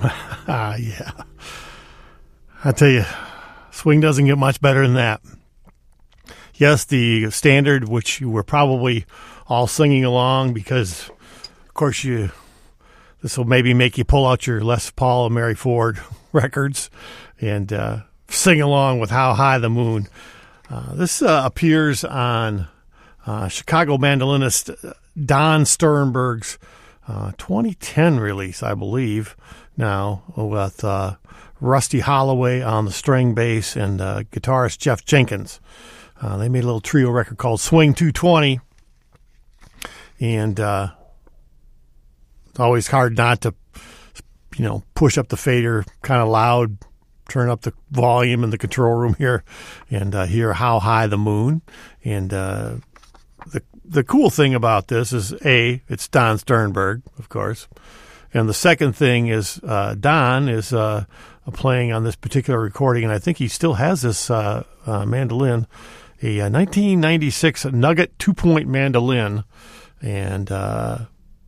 Yeah. I tell you, swing doesn't get much better than that. Yes, the standard, which you were probably all singing along because, of course, this will maybe make you pull out your Les Paul and Mary Ford records and sing along with How High the Moon. This appears on Chicago mandolinist Don Sternberg's 2010 release, I believe, now, with Rusty Holloway on the string bass and guitarist Jeff Jenkins. They made a little trio record called Swing 220, and it's always hard not to, push up the fader kind of loud, turn up the volume in the control room here, and hear How High the Moon. And the cool thing about this is, it's Don Sternberg, of course. And the second thing is Don is playing on this particular recording, and I think he still has this mandolin, a 1996 Nugget 2-point mandolin. And that,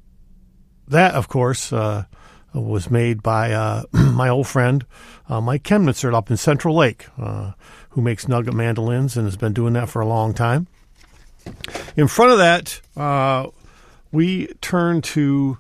of course, was made by my old friend Mike Chemnitzer up in Central Lake, who makes Nugget mandolins and has been doing that for a long time. In front of that, we turn to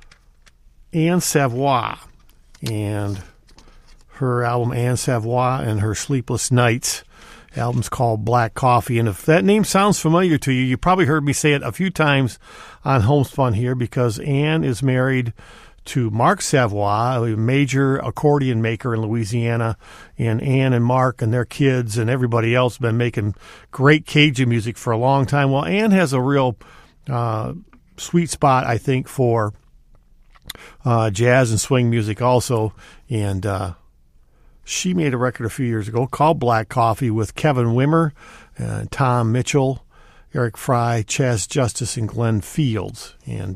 Anne Savoy and her album Anne Savoy and Her Sleepless Nights. The album's called Black Coffee. And if that name sounds familiar to you, you probably heard me say it a few times on Homespun here, because Anne is married to Mark Savoy, a major accordion maker in Louisiana, and Anne and Mark and their kids and everybody else have been making great Cajun music for a long time. Well, Anne has a real sweet spot, I think, for jazz and swing music also, and she made a record a few years ago called Black Coffee with Kevin Wimmer, Tom Mitchell, Eric Fry, Chaz Justice, and Glenn Fields. And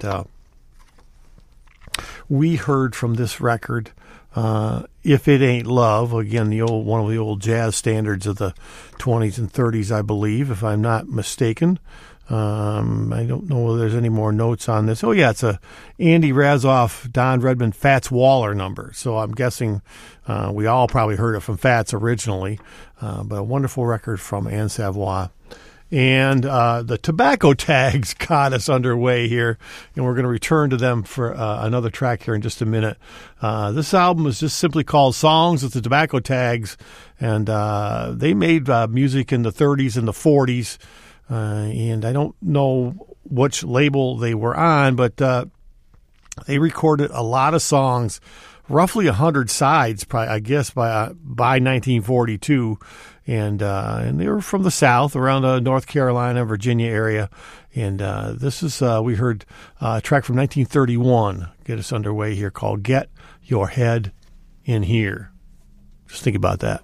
we heard from this record, If It Ain't Love, again, one of the old jazz standards of the 20s and 30s, I believe, if I'm not mistaken. I don't know whether there's any more notes on this. Oh, yeah, it's a Andy Razoff, Don Redman, Fats Waller number. So I'm guessing we all probably heard it from Fats originally, but a wonderful record from Anne Savoy. And the Tobacco Tags got us underway here, and we're going to return to them for another track here in just a minute. This album is just simply called Songs with the Tobacco Tags, and they made music in the 30s and the 40s. And I don't know which label they were on, but they recorded a lot of songs, roughly 100 sides, probably, I guess, by 1942. And they were from the South, around North Carolina, Virginia area. And this is, we heard a track from 1931 get us underway here called Get Your Head in Here. Just think about that.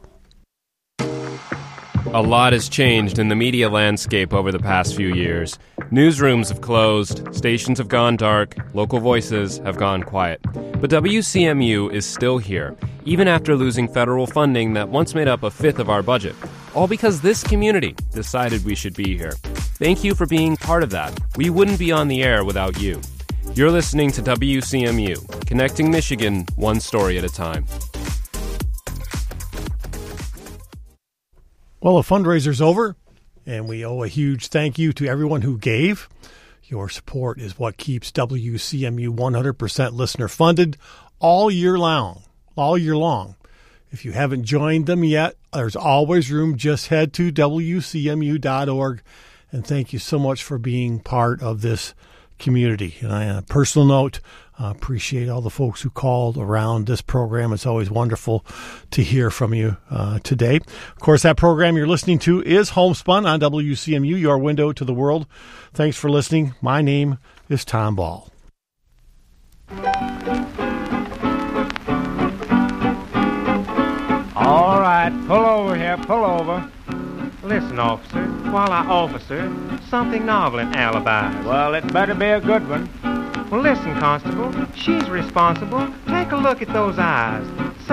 A lot has changed in the media landscape over the past few years. Newsrooms have closed, stations have gone dark, local voices have gone quiet. But WCMU is still here, even after losing federal funding that once made up a fifth of our budget. All because this community decided we should be here. Thank you for being part of that. We wouldn't be on the air without you. You're listening to WCMU, connecting Michigan one story at a time. Well, the fundraiser's over, and we owe a huge thank you to everyone who gave. Your support is what keeps WCMU 100% listener funded all year long. If you haven't joined them yet, there's always room. Just head to WCMU.org, and thank you so much for being part of this community. And on a personal note, appreciate all the folks who called around this program. It's always wonderful to hear from you today. Of course, that program you're listening to is Homespun on WCMU, your window to the world. Thanks for listening. My name is Tom Ball. All right, pull over here, pull over. Listen, officer, while I officer something novel in alibis. Well, it better be a good one. Well, listen, constable, she's responsible. Take a look at those eyes.